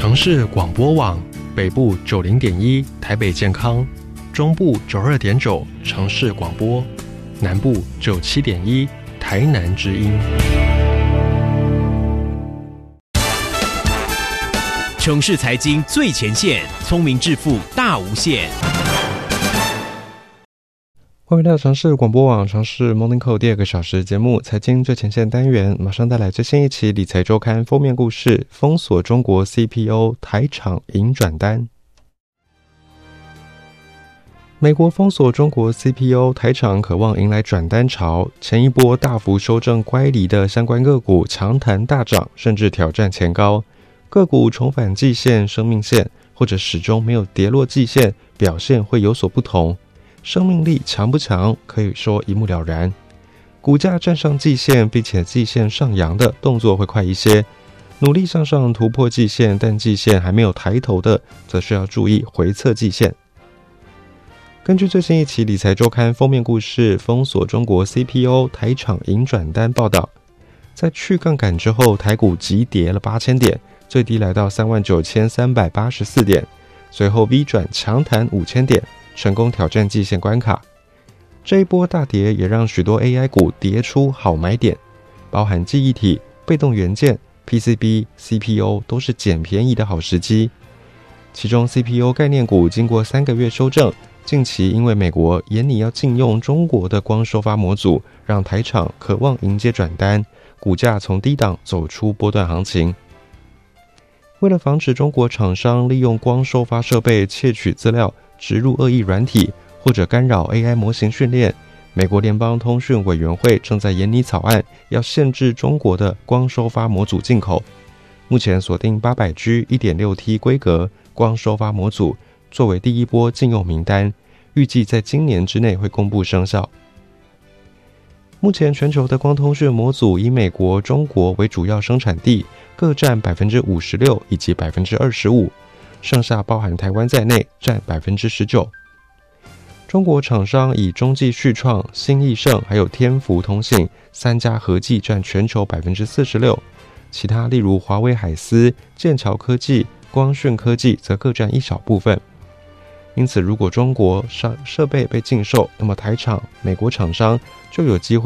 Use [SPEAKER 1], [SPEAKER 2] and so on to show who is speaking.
[SPEAKER 1] 城市广播网北部90.1台北健康，中部92.9城市广播，南部97.1台南之音。
[SPEAKER 2] 城市财经最前线，聪明致富大无限。
[SPEAKER 3] 欢迎来到城市广播网城市 Morning Call 第2个小时节目财经最前线单元，马上带来最新一期理财周刊封面故事：封锁中国 CPO 台厂迎转单。美国封锁中国 CPO 台厂渴望迎来转单潮，前一波大幅修正乖离的相关个股强弹大涨，甚至挑战前高，个股重返季线、生命线，或者始终没有跌落季线，表现会有所不同。生命力强不强，可以说一目了然。股价站上季线并且季线上扬的动作会快一些，努力向上突破季线但季线还没有抬头的，则是要注意回测季线。根据最新一期理财周刊封面故事封锁中国 CPO 台厂迎转单报道，在去杠杆之后，台股急跌了8000点，最低来到39384点，随后 V 转强弹5000点，成功挑战季线关卡。这一波大跌也让许多 AI 股跌出好买点，包含记忆体、被动元件、PCB、CPU 都是捡便宜的好时机。其中 CPU 概念股经过3个月修正，近期因为美国严拟要禁用中国的光收发模组，让台厂渴望迎接转单，股价从低档走出波段行情。为了防止中国厂商利用光收发设备窃取资料，植入恶意软体或者干扰 AI 模型训练，美国联邦通讯委员会正在研拟草案，要限制中国的光收发模组进口。目前锁定 800G 1.6T 规格光收发模组作为第一波禁用名单，预计在今年之内会公布生效。目前全球的光通讯模组以美国、中国为主要生产地，各占 56% 以及 25%， 剩下包含台湾在内占 19%。 中国厂商以中继旭创、新易盛还有天福通信3家合计占全球 46%， 其他例如华为海思、剑桥科技、光讯科技则各占一小部分。因此如果中国设备被禁售，那么台厂、美国厂商就有机会